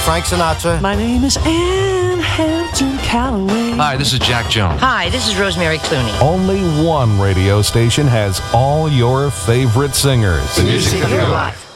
Frank Sinatra. My name is Ann Hampton Calloway. Hi, this is Jack Jones. Hi, this is Rosemary Clooney. Only one radio station has all your favorite singers. The music of your life.